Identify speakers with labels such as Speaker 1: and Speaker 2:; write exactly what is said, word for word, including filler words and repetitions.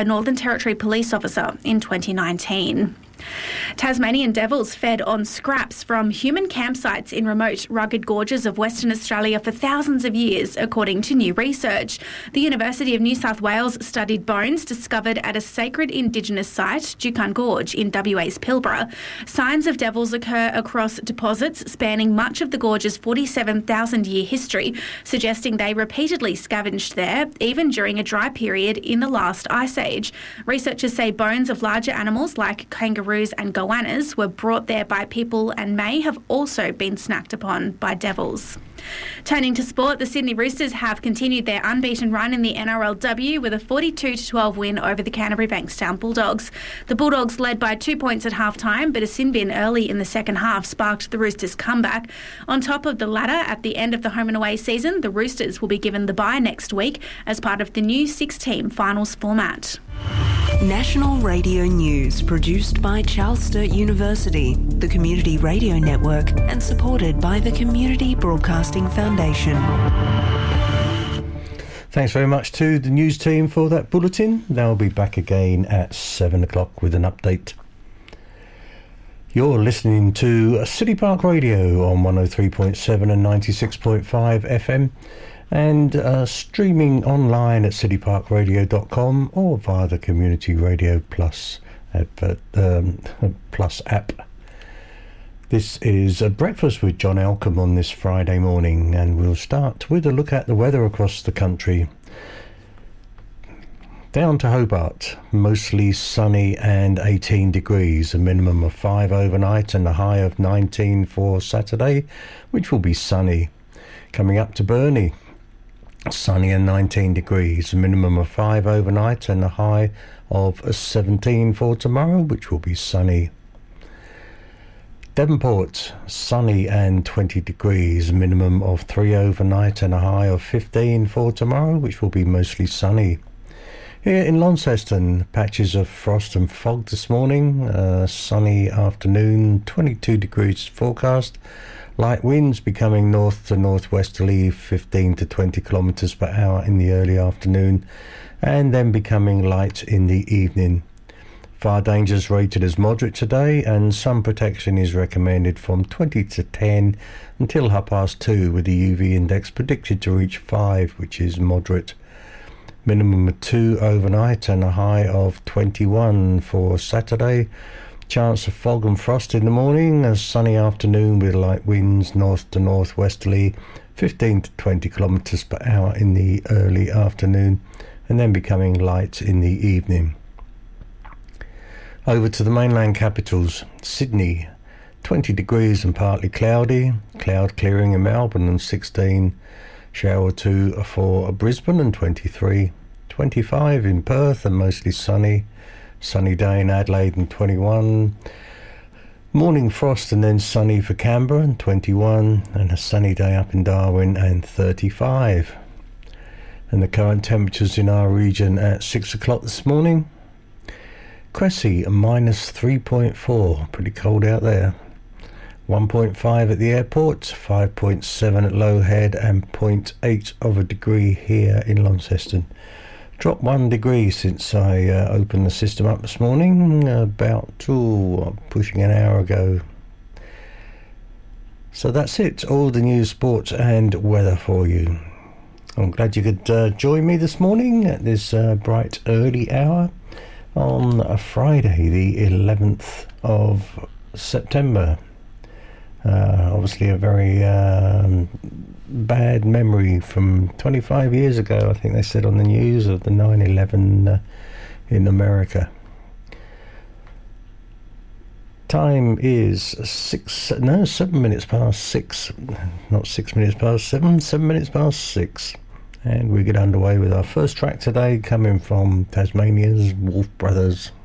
Speaker 1: a Northern Territory police officer in twenty nineteen. Tasmanian devils fed on scraps from human campsites in remote, rugged gorges of Western Australia for thousands of years, according to new research. The University of New South Wales studied bones discovered at a sacred Indigenous site, Jukan Gorge, in W A's Pilbara. Signs of devils occur across deposits spanning much of the gorge's forty-seven thousand year history, suggesting they repeatedly scavenged there, even during a dry period in the last ice age. Researchers say bones of larger animals like kangaroos and goannas were brought there by people and may have also been snacked upon by devils. Turning to sport, the Sydney Roosters have continued their unbeaten run in the N R L W with a forty-two to twelve win over the Canterbury Bankstown Bulldogs. The Bulldogs led by two points at half-time, but a sin bin early in the second half sparked the Roosters' comeback. On top of the ladder at the end of the home and away season, the Roosters will be given the bye next week as part of the new six-team finals format.
Speaker 2: National Radio News, produced by Charles Sturt University, the Community Radio Network, and supported by the Community Broadcasting Foundation.
Speaker 3: Thanks very much to the news team for that bulletin. They'll be back again at seven o'clock with an update. You're listening to City Park Radio on one oh three point seven and ninety-six point five F M. and uh, streaming online at city park radio dot com or via the Community Radio Plus app. Um, Plus app. This is a Breakfast with John Elcombe on this Friday morning, and we'll start with a look at the weather across the country. Down to Hobart, mostly sunny and eighteen degrees, a minimum of five overnight and a high of nineteen for Saturday, which will be sunny. Coming up to Burnie, sunny and nineteen degrees, a minimum of five overnight and a high of seventeen for tomorrow, which will be sunny. Devonport, sunny and twenty degrees, a minimum of three overnight and a high of fifteen for tomorrow, which will be mostly sunny. Here in Launceston, patches of frost and fog this morning, uh, sunny afternoon, twenty-two degrees forecast. Light winds becoming north to northwesterly, fifteen to twenty kilometres per hour in the early afternoon, and then becoming light in the evening. Fire dangers rated as moderate today, and sun protection is recommended from twenty to ten until half past two, with the U V index predicted to reach five, which is moderate. Minimum of two overnight and a high of twenty-one for Saturday. Chance of fog and frost in the morning, a sunny afternoon with light winds north to northwesterly, fifteen to twenty kilometres per hour in the early afternoon, and then becoming light in the evening. Over to the mainland capitals. Sydney, twenty degrees and partly cloudy. Cloud clearing in Melbourne and sixteen. Shower or two for Brisbane and twenty-three. twenty-five in Perth and mostly sunny. Sunny day in Adelaide and twenty-one. Morning frost and then sunny for Canberra and twenty-one. And a sunny day up in Darwin and thirty-five. And the current temperatures in our region at six o'clock this morning. Cressy, minus three point four, pretty cold out there. one point five at the airport, five point seven at Low Head, and zero point eight of a degree here in Launceston. Dropped one degree since I uh, opened the system up this morning, about two, pushing an hour ago. So that's it, all the news, sports and weather for you. I'm glad you could uh, join me this morning at this uh, bright early hour on a Friday, the eleventh of September. Uh, obviously a very um, bad memory from twenty-five years ago, I think they said on the news, of the nine eleven uh, in America. Time is six, no, seven minutes past six, not six minutes past seven, seven minutes past six. And we get underway with our first track today, coming from Tasmania's Wolf Brothers.